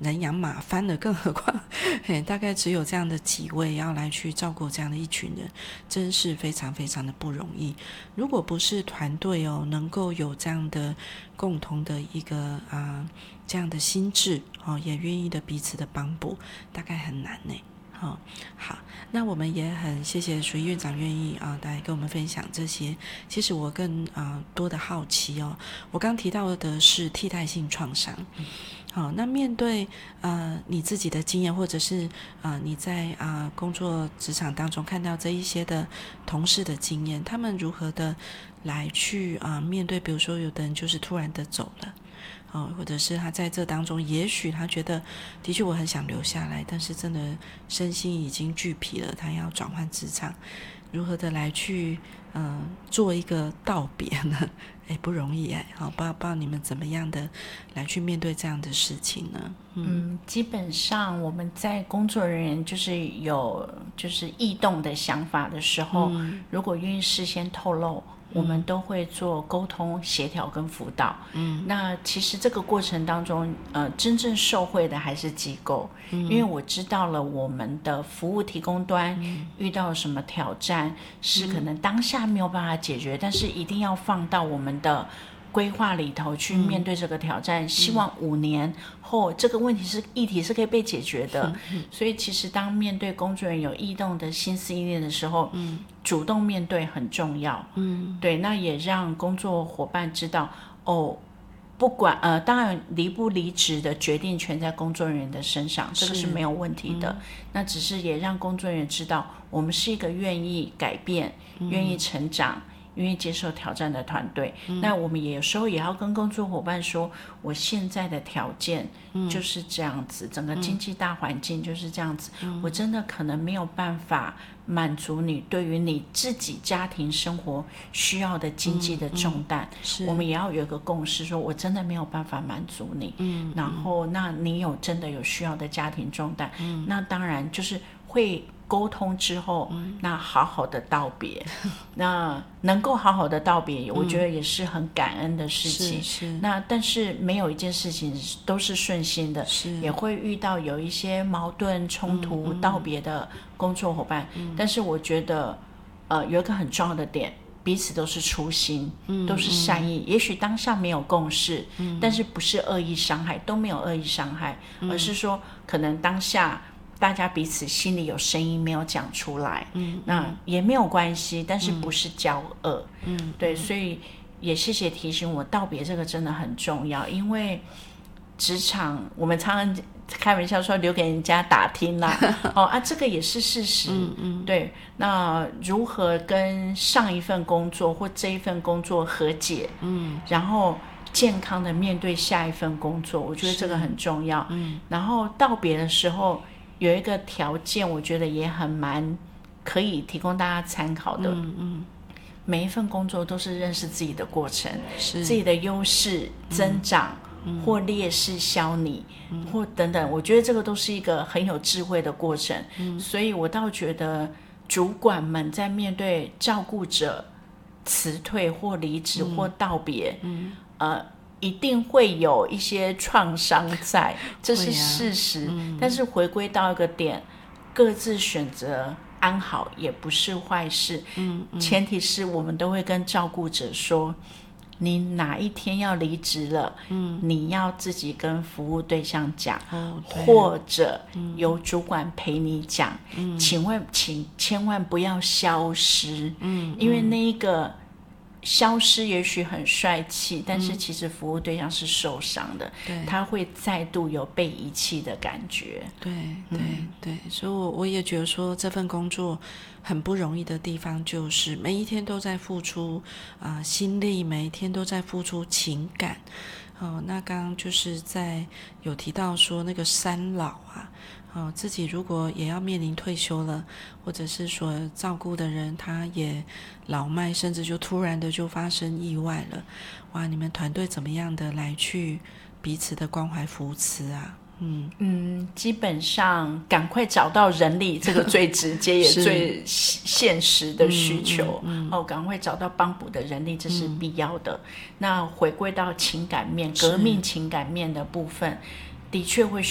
人仰马翻了，更何况大概只有这样的几位要来去照顾这样的一群人，真是非常非常的不容易。如果不是团队能够有这样的共同的一个这样的心智也愿意的彼此的帮补，大概很难呢。好，那我们也很谢谢淑仪院长愿意来跟我们分享这些。其实我更多的好奇我刚提到的是替代性创伤。好，那面对你自己的经验，或者是你在工作职场当中看到这一些的同事的经验，他们如何的来去面对，比如说有的人就是突然的走了。或者是他在这当中也许他觉得的确我很想留下来，但是真的身心已经俱疲了，他要转换职场，如何的来去做一个道别呢？不容易不知道你们怎么样的来去面对这样的事情呢？ 基本上我们在工作人员就是有异动的想法的时候，如果愿意事先透露，我们都会做沟通协调跟辅导。那其实这个过程当中真正受惠的还是机构，因为我知道了我们的服务提供端遇到了什么挑战，是可能当下没有办法解决，但是一定要放到我们的规划里头去面对这个挑战，希望5年后这个议题是可以被解决的。所以其实当面对工作人员有异动的心思意念的时候，主动面对很重要。对，那也让工作伙伴知道不管当然离不离职的决定权在工作人员的身上，这个是没有问题的。那只是也让工作人员知道，我们是一个愿意改变、愿意成长、愿意接受挑战的团队。那我们也有时候也要跟工作伙伴说，我现在的条件就是这样子，整个经济大环境就是这样子，我真的可能没有办法满足你对于你自己家庭生活需要的经济的重担。我们也要有一个共识，说我真的没有办法满足你。然后那你真的有需要的家庭重担，那当然就是会沟通之后，那好好的道别，那能够好好的道别，我觉得也是很感恩的事情。那但是没有一件事情都是顺心的，也会遇到有一些矛盾冲突道别的工作伙伴。但是我觉得有一个很重要的点，彼此都是初心，都是善意。也许当下没有共识，但是不是恶意伤害，都没有恶意伤害，而是说可能当下大家彼此心里有声音没有讲出来，那也没有关系，但是不是交恶。对，所以也谢谢提醒我，道别这个真的很重要。因为职场我们常常开玩笑说留给人家打听啦这个也是事实。对，那如何跟上一份工作或这一份工作和解，然后健康的面对下一份工作，我觉得这个很重要。然后道别的时候有一个条件，我觉得也蛮可以提供大家参考的。每一份工作都是认识自己的过程，自己的优势增长，或劣势消弭，或等等，我觉得这个都是一个很有智慧的过程。所以我倒觉得主管们在面对照顾者辞退或离职或道别，一定会有一些创伤在，这是事实。但是回归到一个点，各自选择安好也不是坏事。前提是我们都会跟照顾者说，你哪一天要离职了，你要自己跟服务对象讲，或者由主管陪你讲。请千万不要消失，因为那一个消失也许很帅气，但是其实服务对象是受伤的，他会再度有被遗弃的感觉。 对，所以我也觉得说这份工作很不容易的地方，就是每一天都在付出心力，每一天都在付出情感。那刚刚就是有提到说那个三老自己如果也要面临退休了，或者是说照顾的人他也老迈，甚至就突然的就发生意外了，哇，你们团队怎么样的来去彼此的关怀扶持啊？ 基本上赶快找到人力，这个最直接也最现实的需求。赶快找到帮补的人力，这是必要的。那回归到情感面，革命情感面的部分，的确会